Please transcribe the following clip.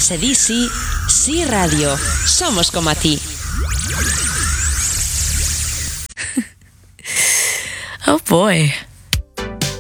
ACDC, Sí Radio. Somos como a ti. Oh boy.